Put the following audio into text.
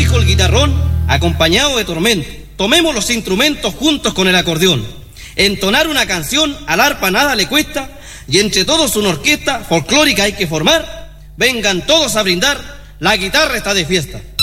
dijo el guitarrón, acompañado de tormento. Tomemos los instrumentos juntos con el acordeón. Entonar una canción al arpa nada le cuesta, y entre todos una orquesta folclórica hay que formar. Vengan todos a brindar, la guitarra está de fiesta.